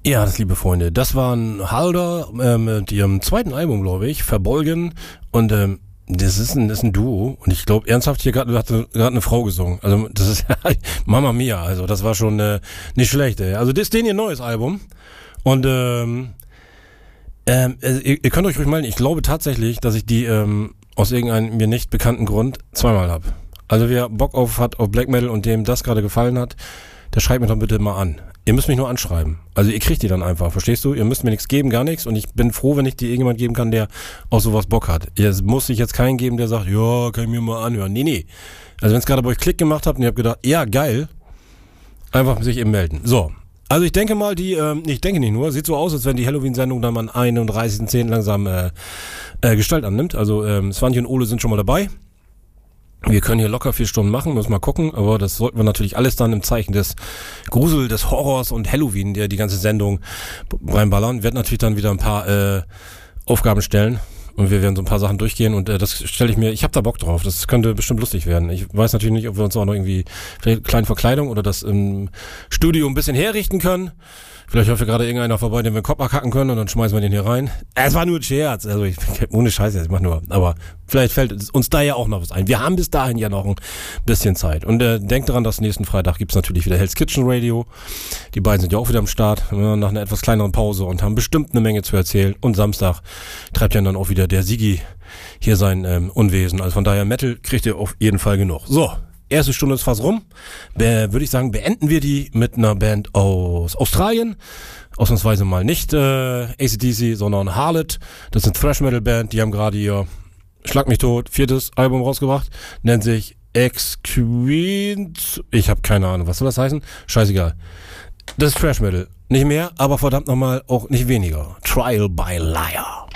Ja, das liebe Freunde, das waren Halder mit ihrem zweiten Album, glaube ich, Verbolgen. Und das ist ein Duo. Und ich glaube, ernsthaft, hier hat eine Frau gesungen. Also das ist Mamma Mia. Also das war schon nicht schlecht. Ey. Also das ist denen ihr neues Album. Und ihr könnt euch ruhig melden. Ich glaube tatsächlich, dass ich die aus irgendeinem mir nicht bekannten Grund zweimal habe. Also wer Bock hat auf Black Metal und dem das gerade gefallen hat, der schreibt mir doch bitte mal an. Ihr müsst mich nur anschreiben. Also ihr kriegt die dann einfach, verstehst du? Ihr müsst mir nichts geben, gar nichts. Und ich bin froh, wenn ich die irgendjemand geben kann, der auf sowas Bock hat. Es muss sich jetzt keinen geben, der sagt, ja, kann ich mir mal anhören. Nee. Also wenn es gerade bei euch Klick gemacht habt und ihr habt gedacht, ja, geil, einfach sich eben melden. So. Also ich denke mal, ich denke nicht nur, sieht so aus, als wenn die Halloween-Sendung dann am 31.10. langsam Gestalt annimmt. Also Svanti und Ole sind schon mal dabei. Wir können hier locker 4 Stunden machen, müssen mal gucken, aber das sollten wir natürlich alles dann im Zeichen des Grusel, des Horrors und Halloween, der die ganze Sendung reinballern. Wir werden natürlich dann wieder ein paar Aufgaben stellen und wir werden so ein paar Sachen durchgehen und das stelle ich mir, ich habe da Bock drauf, das könnte bestimmt lustig werden. Ich weiß natürlich nicht, ob wir uns auch noch irgendwie vielleicht eine kleine Verkleidung oder das im Studio ein bisschen herrichten können. Vielleicht läuft gerade irgendeiner vorbei, den wir den Kopf abhacken können und dann schmeißen wir den hier rein. Es war nur ein Scherz, also ohne Scheiße, ich mach nur. Aber vielleicht fällt uns da ja auch noch was ein. Wir haben bis dahin ja noch ein bisschen Zeit. Und denkt daran, dass nächsten Freitag gibt's natürlich wieder Hell's Kitchen Radio. Die beiden sind ja auch wieder am Start, nach einer etwas kleineren Pause und haben bestimmt eine Menge zu erzählen. Und Samstag treibt ja dann auch wieder der Sigi hier sein Unwesen. Also von daher, Metal kriegt ihr auf jeden Fall genug. So. Erste Stunde ist fast rum. Würde ich sagen, beenden wir die mit einer Band aus Australien. Ausnahmsweise mal nicht AC/DC, sondern Harlot. Das ist eine Thrash-Metal-Band. Die haben gerade ihr Schlag mich tot 4. Album rausgebracht. Nennt sich Exquint. Ich habe keine Ahnung, was soll das heißen? Scheißegal. Das ist Thrash-Metal. Nicht mehr, aber verdammt nochmal auch nicht weniger. Trial by Liar.